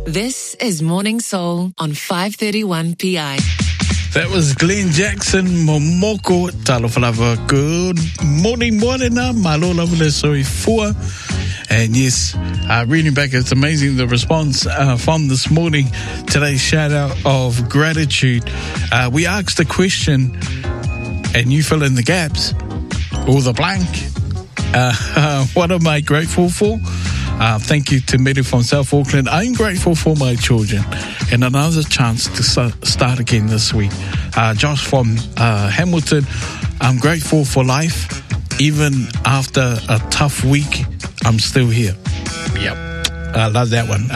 This is Morning Soul on 531 PI. That was Glenn Jackson, Momoko Talofalava. Good morning, Malola Soifua. And yes, reading back, it's amazing the response from this morning. Today's shout out of gratitude. We asked a question, and you fill in the gaps or the blank. What am I grateful for? Thank you to Mary from South Auckland. I'm grateful for my children and another chance to start again this week. Josh from Hamilton, I'm grateful for life. Even after a tough week, I'm still here. Yep. I love that one.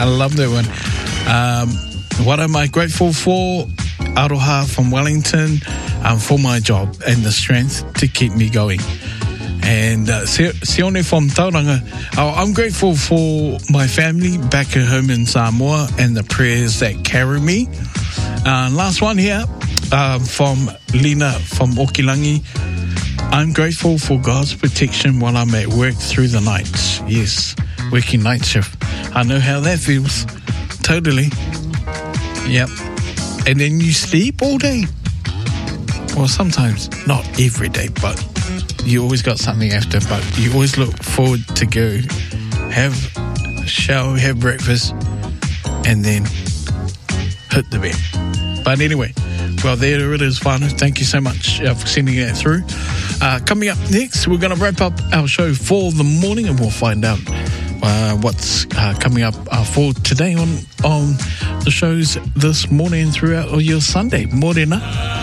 What am I grateful for? Aroha from Wellington, for my job and the strength to keep me going. And Sione from Tauranga, I'm grateful for my family back at home in Samoa and the prayers that carry me. Last one here from Lena from Okilangi. I'm grateful for God's protection while I'm at work through the nights. Yes, working night shift. I know how that feels. Totally. Yep. And then you sleep all day. Well, sometimes, not every day, but you always got something after, but you always look forward to go have a shower, have breakfast, and then hit the bed. But anyway, well, there it is, whānau. Thank you so much for sending that through. Coming up next, we're going to wrap up our show for the morning, and we'll find out what's coming up for today on the shows this morning throughout your Sunday. Morena.